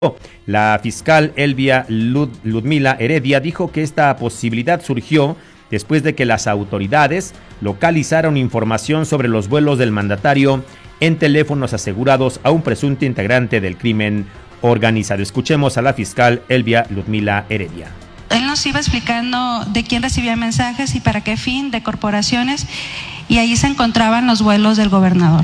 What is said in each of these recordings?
La fiscal Elvia Ludmila Heredia dijo que esta posibilidad surgió después de que las autoridades localizaron información sobre los vuelos del mandatario en teléfonos asegurados a un presunto integrante del crimen organizado. Escuchemos a la fiscal Elvia Ludmila Heredia. Él nos iba explicando de quién recibía mensajes y para qué fin, de corporaciones, y ahí se encontraban los vuelos del gobernador.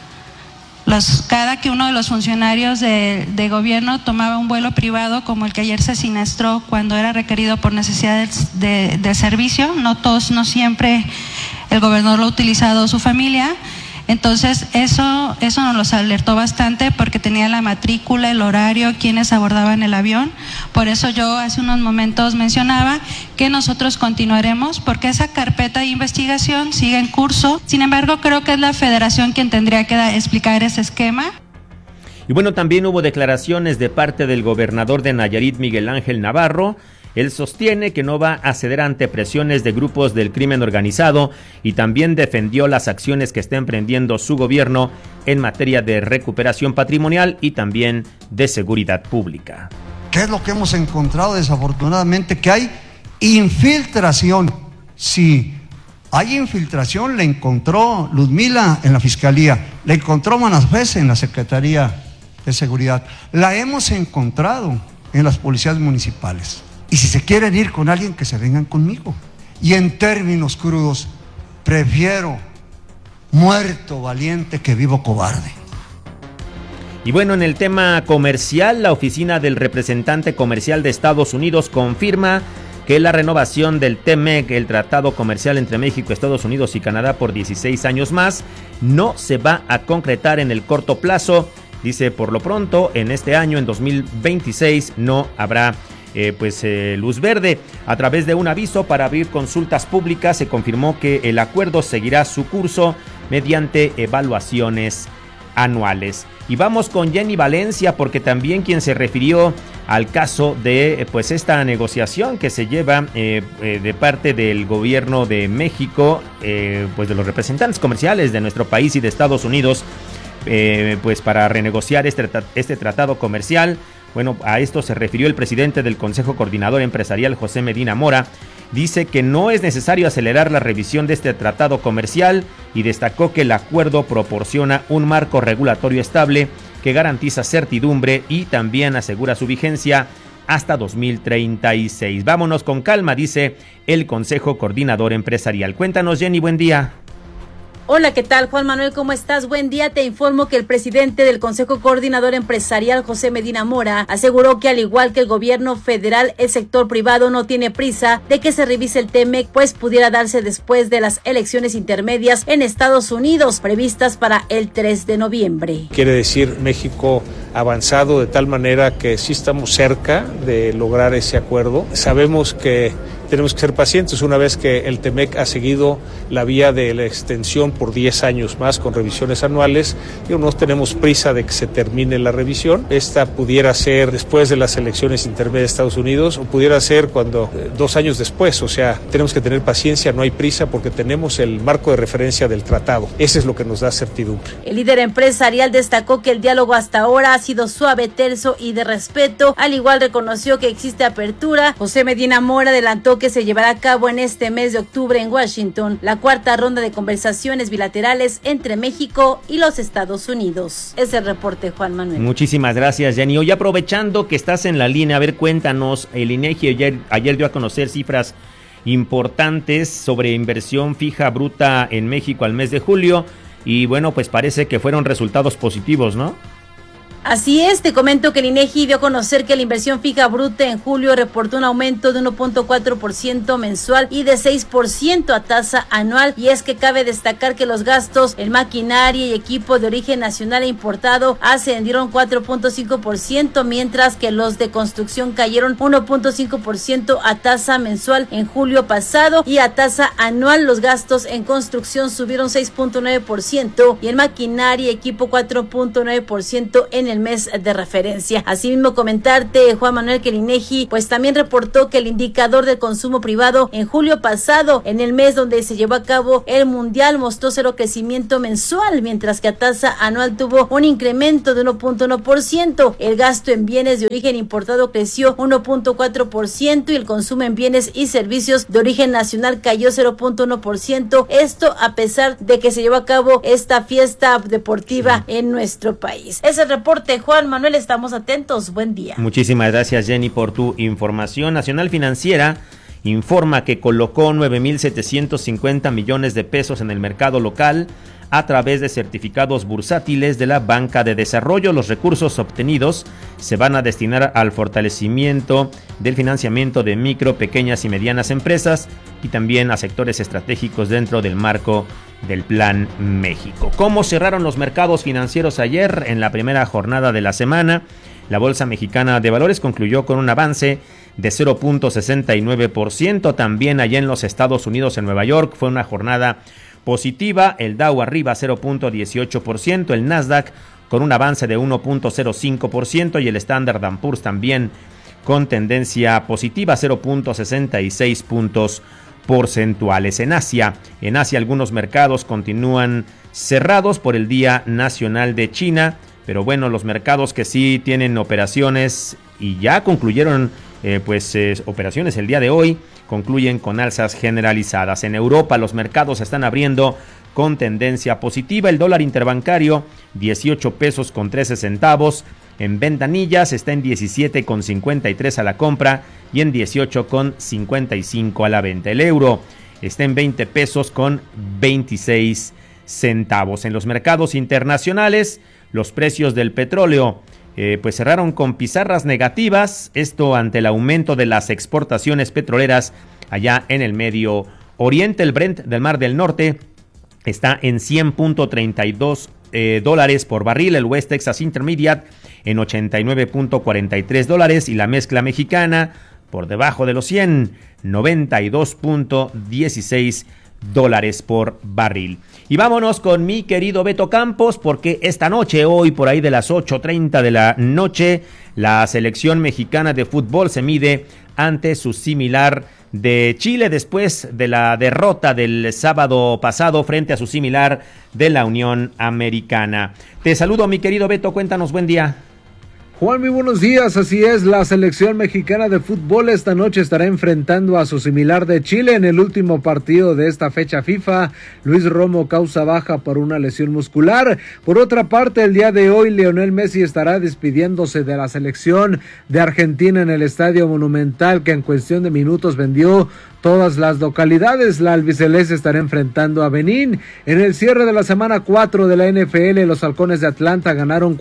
Cada que uno de los funcionarios de gobierno tomaba un vuelo privado, como el que ayer se siniestró cuando era requerido por necesidades de servicio, no todos, no siempre el gobernador lo ha utilizado su familia. Entonces eso nos los alertó bastante porque tenía la matrícula, el horario, quienes abordaban el avión. Por eso yo hace unos momentos mencionaba que nosotros continuaremos porque esa carpeta de investigación sigue en curso. Sin embargo, creo que es la Federación quien tendría que explicar ese esquema. Y bueno, también hubo declaraciones de parte del gobernador de Nayarit, Miguel Ángel Navarro. Él sostiene que no va a ceder ante presiones de grupos del crimen organizado y también defendió las acciones que está emprendiendo su gobierno en materia de recuperación patrimonial y también de seguridad pública. ¿Qué es lo que hemos encontrado desafortunadamente? Que hay infiltración. Sí, hay infiltración, la encontró Ludmila en la Fiscalía, la encontró Manafés en la Secretaría de Seguridad, la hemos encontrado en las policías municipales. Y si se quieren ir con alguien, que se vengan conmigo. Y en términos crudos, prefiero muerto valiente que vivo cobarde. Y bueno, en el tema comercial, la oficina del representante comercial de Estados Unidos confirma que la renovación del TMEC, el tratado comercial entre México, Estados Unidos y Canadá por 16 años más, no se va a concretar en el corto plazo. Dice, por lo pronto, en este año, en 2026, no habrá luz verde. A través de un aviso para abrir consultas públicas se confirmó que el acuerdo seguirá su curso mediante evaluaciones anuales. Y vamos con Jenny Valencia, porque también quien se refirió al caso de esta negociación que se lleva de parte del gobierno de México, de los representantes comerciales de nuestro país y de Estados Unidos, para renegociar este tratado comercial. Bueno, a esto se refirió el presidente del Consejo Coordinador Empresarial, José Medina Mora. Dice que no es necesario acelerar la revisión de este tratado comercial y destacó que el acuerdo proporciona un marco regulatorio estable que garantiza certidumbre y también asegura su vigencia hasta 2036. Vámonos con calma, dice el Consejo Coordinador Empresarial. Cuéntanos, Jenny, buen día. Hola, ¿qué tal, Juan Manuel? ¿Cómo estás? Buen día. Te informo que el presidente del Consejo Coordinador Empresarial, José Medina Mora, aseguró que al igual que el gobierno federal, el sector privado no tiene prisa de que se revise el TMEC, pues pudiera darse después de las elecciones intermedias en Estados Unidos, previstas para el 3 de noviembre. Quiere decir, México avanzado de tal manera que sí estamos cerca de lograr ese acuerdo. Sabemos que tenemos que ser pacientes una vez que el TMEC ha seguido la vía de la extensión por 10 años más con revisiones anuales. No tenemos prisa de que se termine la revisión. Esta pudiera ser después de las elecciones intermedias de Estados Unidos o pudiera ser 2 años después. O sea, tenemos que tener paciencia, no hay prisa porque tenemos el marco de referencia del tratado. Ese es lo que nos da certidumbre. El líder empresarial destacó que el diálogo hasta ahora ha sido suave, terso y de respeto. Al igual reconoció que existe apertura. José Medina Mora adelantó que se llevará a cabo en este mes de octubre en Washington la cuarta ronda de conversaciones bilaterales entre México y los Estados Unidos. Es el reporte, Juan Manuel. Muchísimas gracias, Jenny. Hoy, aprovechando que estás en la línea, a ver, cuéntanos, el INEGI ayer dio a conocer cifras importantes sobre inversión fija bruta en México al mes de julio y bueno, pues parece que fueron resultados positivos, ¿no? Así es, te comento que el INEGI dio a conocer que la inversión fija bruta en julio reportó un aumento de 1.4% mensual y de 6% a tasa anual, y es que cabe destacar que los gastos en maquinaria y equipo de origen nacional e importado ascendieron 4.5%, mientras que los de construcción cayeron 1.5% a tasa mensual en julio pasado, y a tasa anual los gastos en construcción subieron 6.9% y en maquinaria y equipo 4.9% en el mes de referencia. Asimismo, comentarte, Juan Manuel, que el INEGI pues también reportó que el indicador del consumo privado en julio pasado, en el mes donde se llevó a cabo el Mundial, mostró cero crecimiento mensual, mientras que a tasa anual tuvo un incremento de 1.1%. El gasto en bienes de origen importado creció 1.4% y el consumo en bienes y servicios de origen nacional cayó 0.1%. Esto a pesar de que se llevó a cabo esta fiesta deportiva en nuestro país. Ese reporte, Juan Manuel, estamos atentos. Buen día. Muchísimas gracias, Jenny, por tu información. Nacional Financiera informa que colocó 9,750 millones de pesos en el mercado local a través de certificados bursátiles de la Banca de Desarrollo. Los recursos obtenidos se van a destinar al fortalecimiento del financiamiento de micro, pequeñas y medianas empresas y también a sectores estratégicos dentro del marco del Plan México. ¿Cómo cerraron los mercados financieros ayer en la primera jornada de la semana? La Bolsa Mexicana de Valores concluyó con un avance de 0.69%. También allá en los Estados Unidos, en Nueva York, fue una jornada positiva. El Dow arriba 0.18%, el Nasdaq con un avance de 1.05% y el Standard & Poor's también con tendencia positiva, 0.66 puntos porcentuales. En Asia algunos mercados continúan cerrados por el Día Nacional de China, pero bueno, los mercados que sí tienen operaciones y ya concluyeron operaciones el día de hoy, concluyen con alzas generalizadas. En Europa los mercados están abriendo con tendencia positiva. El dólar interbancario 18 pesos con 13 centavos. En ventanillas está en 17,53 a la compra y en 18,55 a la venta. El euro está en 20 pesos con 26 centavos. En los mercados internacionales, los precios del petróleo cerraron con pizarras negativas, esto ante el aumento de las exportaciones petroleras allá en el Medio Oriente. El Brent del Mar del Norte está en $100.32 por barril, el West Texas Intermediate en $89.43 y la mezcla mexicana por debajo de los 100, $92.16 por barril. Y vámonos con mi querido Beto Campos, porque esta noche, hoy por ahí de las 8:30 de la noche, la selección mexicana de fútbol se mide ante su similar de Chile después de la derrota del sábado pasado frente a su similar de la Unión Americana. Te saludo, mi querido Beto, cuéntanos, buen día. Juan, muy buenos días. Así es, la selección mexicana de fútbol esta noche estará enfrentando a su similar de Chile en el último partido de esta fecha FIFA. Luis Romo causa baja por una lesión muscular. Por otra parte, el día de hoy Lionel Messi estará despidiéndose de la selección de Argentina en el Estadio Monumental, que en cuestión de minutos vendió todas las localidades. La albiceleste estará enfrentando a Benín. En el cierre de la semana 4 de la NFL, los Halcones de Atlanta ganaron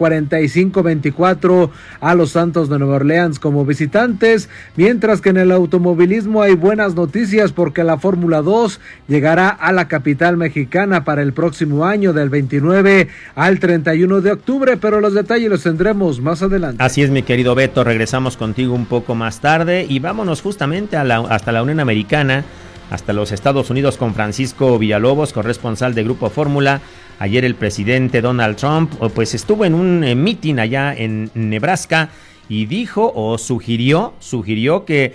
45-24 a los Santos de Nueva Orleans como visitantes, mientras que en el automovilismo hay buenas noticias porque la Fórmula 2 llegará a la capital mexicana para el próximo año, del 29 al 31 de octubre, pero los detalles los tendremos más adelante. Así es, mi querido Beto, regresamos contigo un poco más tarde y vámonos justamente hasta la Unión Americana, hasta los Estados Unidos, con Francisco Villalobos, corresponsal de Grupo Fórmula. Ayer el presidente Donald Trump pues estuvo en un meeting allá en Nebraska y dijo o sugirió que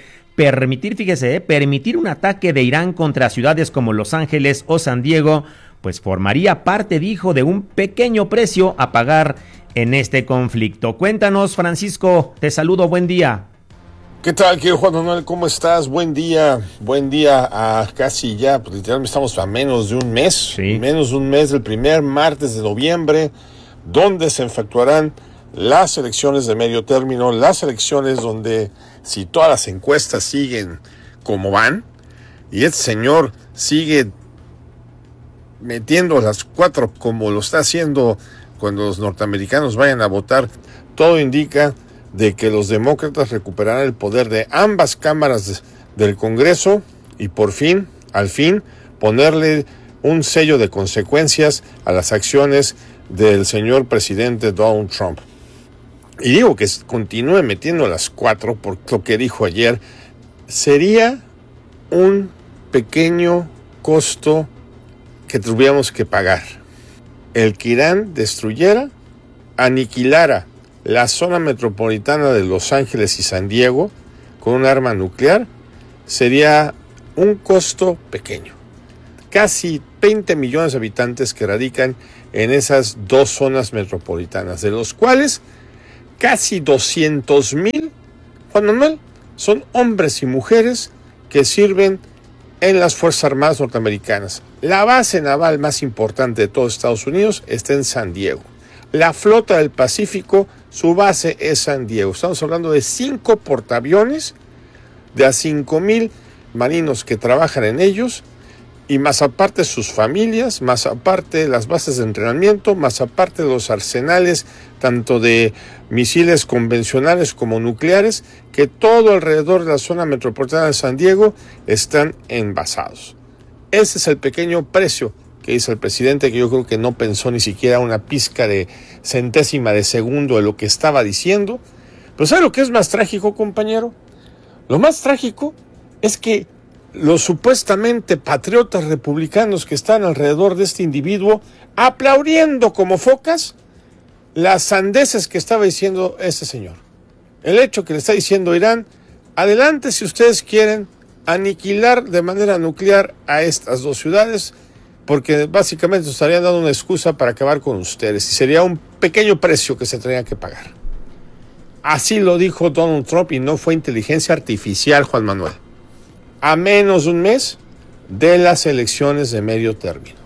permitir un ataque de Irán contra ciudades como Los Ángeles o San Diego pues formaría parte, dijo, de un pequeño precio a pagar en este conflicto. Cuéntanos, Francisco, te saludo, buen día. ¿Qué tal, querido Juan Manuel? ¿Cómo estás? Buen día a casi ya, pues literalmente estamos a menos de un mes, sí. Menos de un mes del primer martes de noviembre, donde se efectuarán las elecciones de medio término, las elecciones donde, si todas las encuestas siguen como van, y este señor sigue metiendo las 4 como lo está haciendo cuando los norteamericanos vayan a votar, todo indica de que los demócratas recuperarán el poder de ambas cámaras del Congreso y por fin, al fin, ponerle un sello de consecuencias a las acciones del señor presidente Donald Trump. Y digo que continúe metiendo las 4 por lo que dijo ayer, sería un pequeño costo que tuviéramos que pagar. El que Irán destruyera, aniquilara la zona metropolitana de Los Ángeles y San Diego con un arma nuclear, sería un costo pequeño. Casi 20 millones de habitantes que radican en esas dos zonas metropolitanas, de los cuales casi 200,000, Juan Manuel, son hombres y mujeres que sirven en las Fuerzas Armadas norteamericanas. La base naval más importante de todo Estados Unidos está en San Diego. La flota del Pacífico, su base es San Diego. Estamos hablando de 5 portaaviones, de a 5,000 marinos que trabajan en ellos, y más aparte sus familias, más aparte las bases de entrenamiento, más aparte los arsenales tanto de misiles convencionales como nucleares, que todo alrededor de la zona metropolitana de San Diego están envasados. Ese es el pequeño precio que dice el presidente, que yo creo que no pensó ni siquiera una pizca de centésima de segundo de lo que estaba diciendo. Pero ¿sabe lo que es más trágico, compañero? Lo más trágico es que los supuestamente patriotas republicanos que están alrededor de este individuo, aplaudiendo como focas las sandeces que estaba diciendo este señor. El hecho que le está diciendo Irán: adelante si ustedes quieren aniquilar de manera nuclear a estas dos ciudades, porque básicamente estarían dando una excusa para acabar con ustedes, y sería un pequeño precio que se tendría que pagar. Así lo dijo Donald Trump, y no fue inteligencia artificial, Juan Manuel. A menos de un mes de las elecciones de medio término.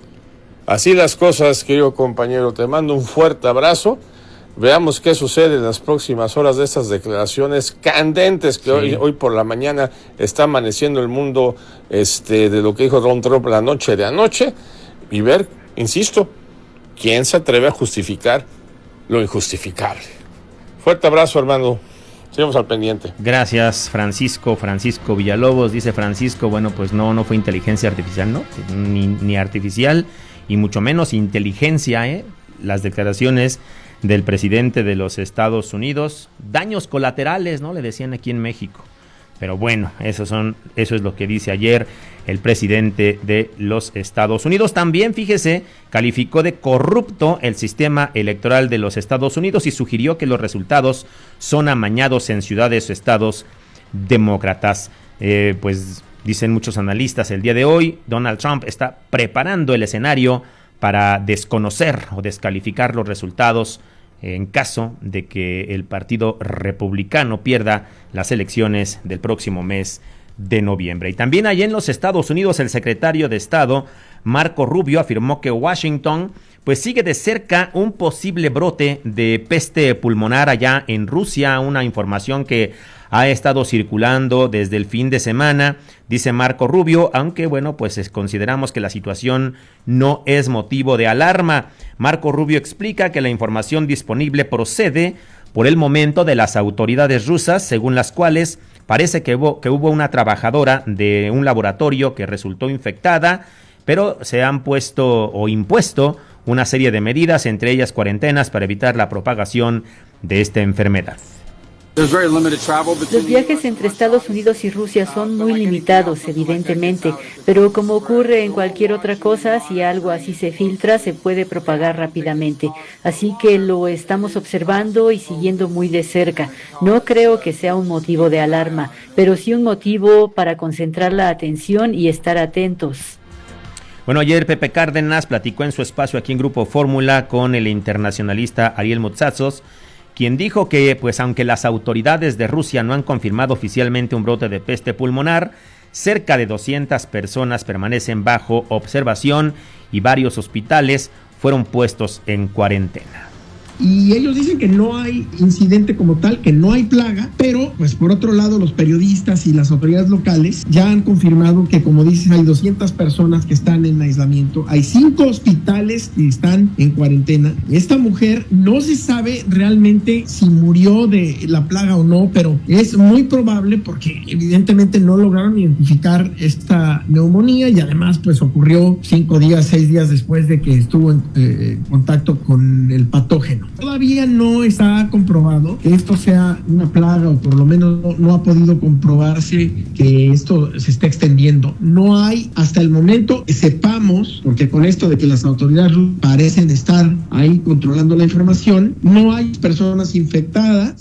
Así las cosas, querido compañero. Te mando un fuerte abrazo. Veamos qué sucede en las próximas horas de estas declaraciones candentes que hoy por la mañana está amaneciendo el mundo de lo que dijo Donald Trump la noche de anoche, y ver, insisto, quién se atreve a justificar lo injustificable. Fuerte abrazo, hermano. Seguimos al pendiente. Gracias, Francisco Villalobos. Dice Francisco, bueno, pues no fue inteligencia artificial, ¿no? Ni artificial, y mucho menos inteligencia, las declaraciones del presidente de los Estados Unidos. Daños colaterales, ¿no? Le decían aquí en México. Pero bueno, eso es lo que dice ayer el presidente de los Estados Unidos. También, fíjese, calificó de corrupto el sistema electoral de los Estados Unidos y sugirió que los resultados son amañados en ciudades o estados demócratas. Pues dicen muchos analistas el día de hoy, Donald Trump está preparando el escenario para desconocer o descalificar los resultados en caso de que el Partido Republicano pierda las elecciones del próximo mes de noviembre. Y también allá en los Estados Unidos, el secretario de Estado, Marco Rubio, afirmó que Washington pues sigue de cerca un posible brote de peste pulmonar allá en Rusia, una información que ha estado circulando desde el fin de semana, dice Marco Rubio, aunque bueno, pues consideramos que la situación no es motivo de alarma. Marco Rubio explica que la información disponible procede por el momento de las autoridades rusas, según las cuales parece que hubo una trabajadora de un laboratorio que resultó infectada, pero se han impuesto una serie de medidas, entre ellas cuarentenas, para evitar la propagación de esta enfermedad. Los viajes entre Estados Unidos y Rusia son muy limitados, evidentemente, pero como ocurre en cualquier otra cosa, si algo así se filtra, se puede propagar rápidamente. Así que lo estamos observando y siguiendo muy de cerca. No creo que sea un motivo de alarma, pero sí un motivo para concentrar la atención y estar atentos. Bueno, ayer Pepe Cárdenas platicó en su espacio aquí en Grupo Fórmula con el internacionalista Ariel Motsatsos, quien dijo que, pues aunque las autoridades de Rusia no han confirmado oficialmente un brote de peste pulmonar, cerca de 200 personas permanecen bajo observación y varios hospitales fueron puestos en cuarentena. Y ellos dicen que no hay incidente como tal, que no hay plaga, pero pues por otro lado los periodistas y las autoridades locales ya han confirmado que, como dices, hay 200 personas que están en aislamiento, hay 5 hospitales que están en cuarentena. Esta mujer no se sabe realmente si murió de la plaga o no, pero es muy probable porque evidentemente no lograron identificar esta neumonía, y además pues ocurrió 5 días, 6 días después de que estuvo en contacto con el patógeno. bueno. Todavía no está comprobado que esto sea una plaga, o por lo menos no ha podido comprobarse que esto se está extendiendo. No hay hasta el momento que sepamos, porque con esto de que las autoridades parecen estar ahí controlando la información, no hay personas infectadas.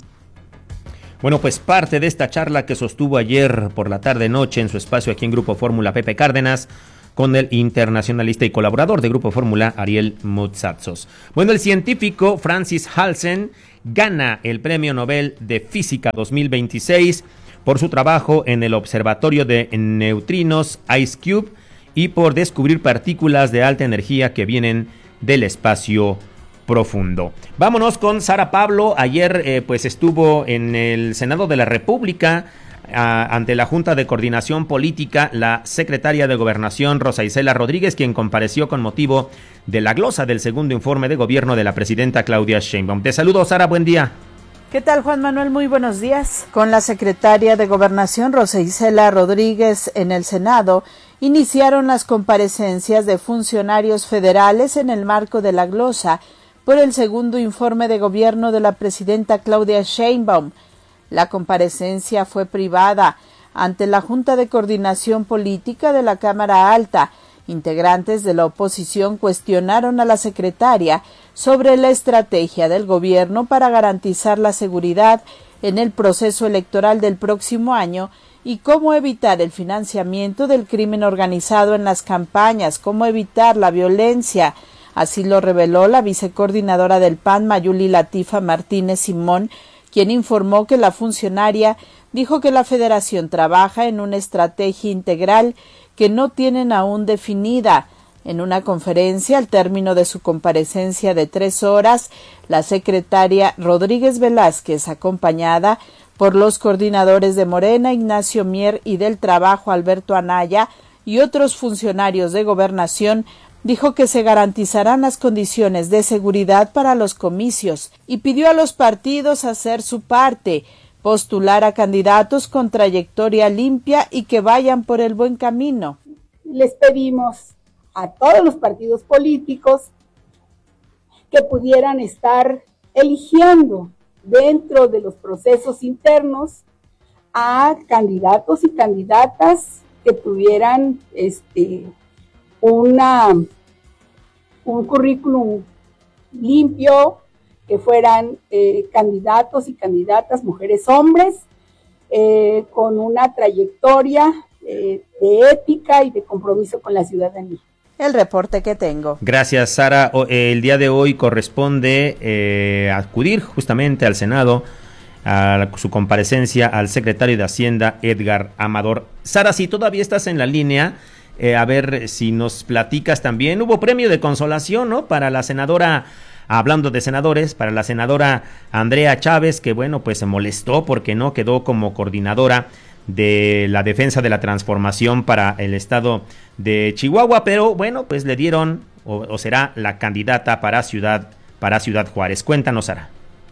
Bueno, pues parte de esta charla que sostuvo ayer por la tarde-noche en su espacio aquí en Grupo Fórmula, Pepe Cárdenas, con el internacionalista y colaborador de Grupo Fórmula, Ariel Mutsatzos. Bueno, el científico Francis Halsen gana el Premio Nobel de Física 2026 por su trabajo en el Observatorio de Neutrinos IceCube y por descubrir partículas de alta energía que vienen del espacio profundo. Vámonos con Sara Pablo. Ayer pues estuvo en el Senado de la República ante la Junta de Coordinación Política la secretaria de Gobernación Rosa Isela Rodríguez, quien compareció con motivo de la glosa del segundo informe de gobierno de la presidenta Claudia Sheinbaum. Te saludo, Sara, buen día. ¿Qué tal, Juan Manuel? Muy buenos días. Con la secretaria de Gobernación Rosa Isela Rodríguez en el Senado, iniciaron las comparecencias de funcionarios federales en el marco de la glosa por el segundo informe de gobierno de la presidenta Claudia Sheinbaum. La comparecencia fue privada ante la Junta de Coordinación Política de la Cámara Alta. Integrantes de la oposición cuestionaron a la secretaria sobre la estrategia del gobierno para garantizar la seguridad en el proceso electoral del próximo año y cómo evitar el financiamiento del crimen organizado en las campañas, cómo evitar la violencia. Así lo reveló la vicecoordinadora del PAN, Mayuli Latifa Martínez Simón, quien informó que la funcionaria dijo que la federación trabaja en una estrategia integral que no tienen aún definida. En una conferencia, al término de su comparecencia de 3 horas, la secretaria Rodríguez Velázquez, acompañada por los coordinadores de Morena, Ignacio Mier, y del Trabajo, Alberto Anaya, y otros funcionarios de Gobernación, dijo que se garantizarán las condiciones de seguridad para los comicios y pidió a los partidos hacer su parte, postular a candidatos con trayectoria limpia y que vayan por el buen camino. Les pedimos a todos los partidos políticos que pudieran estar eligiendo dentro de los procesos internos a candidatos y candidatas que tuvieran un currículum limpio, que fueran candidatos y candidatas, mujeres, hombres, con una trayectoria de ética y de compromiso con la ciudadanía. El reporte que tengo. Gracias, Sara. El día de hoy corresponde acudir justamente al Senado a su comparecencia al secretario de Hacienda, Edgar Amador. Sara, si todavía estás en la línea, a ver si nos platicas también. Hubo premio de consolación, ¿no? Para la senadora, hablando de senadores, para la senadora Andrea Chávez, que bueno, pues se molestó porque no quedó como coordinadora de la defensa de la transformación para el estado de Chihuahua, pero bueno, pues le dieron o será la candidata para Ciudad Juárez. Cuéntanos, Sara.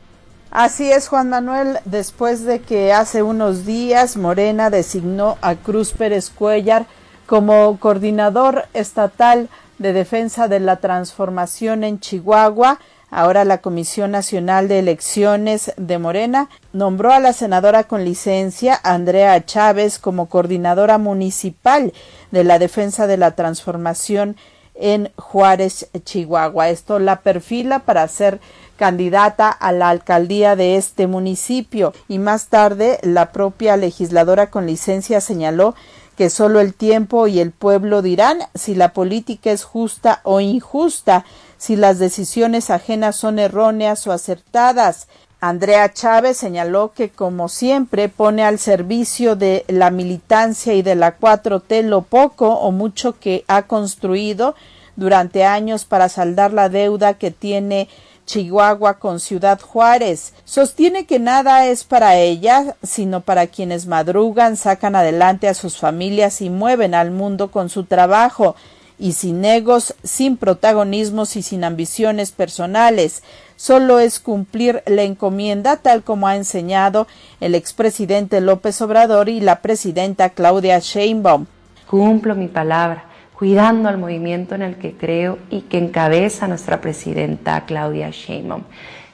Así es, Juan Manuel, después de que hace unos días Morena designó a Cruz Pérez Cuellar como coordinador estatal de defensa de la transformación en Chihuahua, ahora la Comisión Nacional de Elecciones de Morena nombró a la senadora con licencia, Andrea Chávez, como coordinadora municipal de la defensa de la transformación en Juárez, Chihuahua. Esto la perfila para ser candidata a la alcaldía de este municipio. Y más tarde, la propia legisladora con licencia señaló que solo el tiempo y el pueblo dirán si la política es justa o injusta, si las decisiones ajenas son erróneas o acertadas. Andrea Chávez señaló que, como siempre, pone al servicio de la militancia y de la 4T lo poco o mucho que ha construido durante años para saldar la deuda que tiene Chihuahua con Ciudad Juárez. Sostiene que nada es para ella, sino para quienes madrugan, sacan adelante a sus familias y mueven al mundo con su trabajo, y sin egos, sin protagonismos y sin ambiciones personales. Solo es cumplir la encomienda, tal como ha enseñado el expresidente López Obrador y la presidenta Claudia Sheinbaum. Cumplo mi palabra, cuidando al movimiento en el que creo y que encabeza nuestra presidenta Claudia Sheinbaum.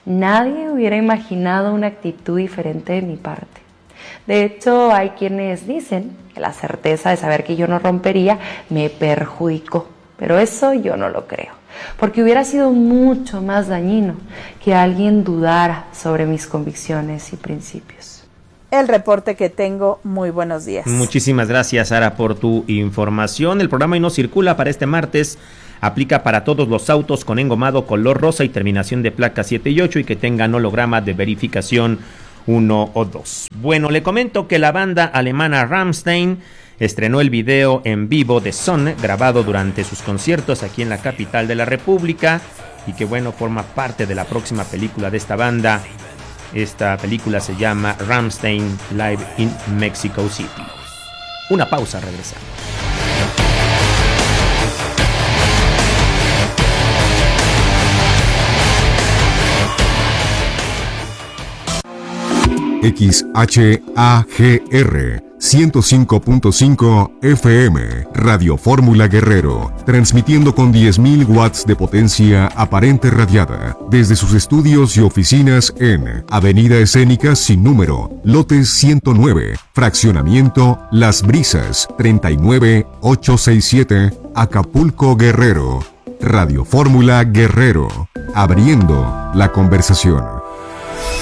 nadie hubiera imaginado una actitud diferente de mi parte. De hecho, hay quienes dicen que la certeza de saber que yo no rompería me perjudicó, pero eso yo no lo creo, porque hubiera sido mucho más dañino que alguien dudara sobre mis convicciones y principios. El reporte que tengo. Muy buenos días. Muchísimas gracias, Sara, por tu información. El programa Hoy No Circula para este martes aplica para todos los autos con engomado color rosa y terminación de placa 7 y 8 y que tengan holograma de verificación 1 o 2. Bueno, le comento que la banda alemana Rammstein estrenó el video en vivo de Sonne, grabado durante sus conciertos aquí en la capital de la República, y que bueno, forma parte de la próxima película de esta banda. Esta película se llama Rammstein Live in Mexico City. Una pausa, regresamos. XHAGR 105.5 FM, Radio Fórmula Guerrero, transmitiendo con 10.000 watts de potencia aparente radiada, desde sus estudios y oficinas en Avenida Escénica sin número, lote 109, fraccionamiento Las Brisas, 39867, Acapulco, Guerrero. Radio Fórmula Guerrero, abriendo la conversación.